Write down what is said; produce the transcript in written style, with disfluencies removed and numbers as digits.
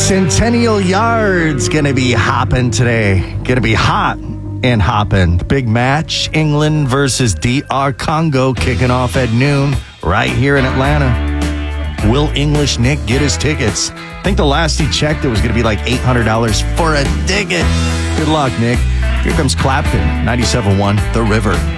Centennial Yard's gonna be hopping today. Gonna be hot and hopping. Big match, England versus DR Congo, kicking off at noon right here in Atlanta. Will English Nick get his tickets? I think the last he checked, it was gonna be like $800 for a ticket. Good luck, Nick. Here comes Clapton, 97.1 The River.